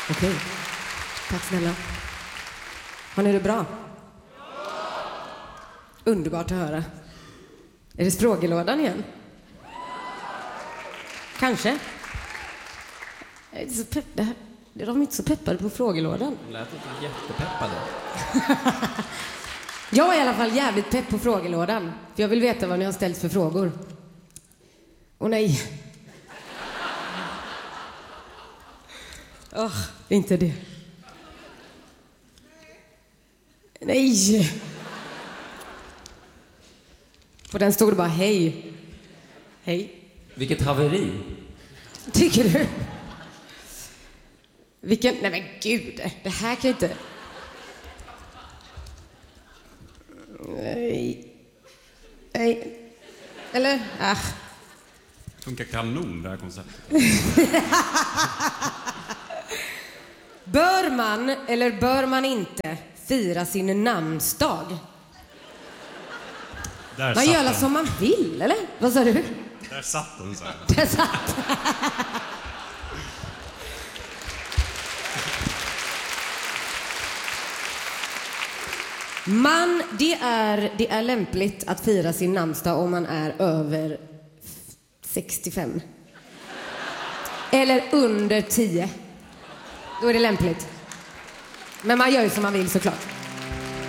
Okej. Tack snälla. Har ni det bra? Underbart att höra. Är det frågelådan igen? Kanske. Jag är inte så de är inte så peppade på frågelådan. De lät inte jättepeppade. Jag är i alla fall jävligt pepp på frågelådan. För jag vill veta vad ni har ställt för frågor. Åh nej. Inte det. Nej. På den stod det bara hej. Hej. Vilket haveri. Tycker du? Vilken... Nej men gud, det här kan inte... Nej. Nej. Eller? Funkar kanon det här konceptet. Bör man eller bör man inte fira sin namnsdag? Man gör alla som man vill, eller? Vad sa du? Där satt den så här. Där satt. Det är lämpligt att fira sin namnsdag om man är över 65. Eller under 10. Då är det lämpligt. Men man gör ju som man vill såklart.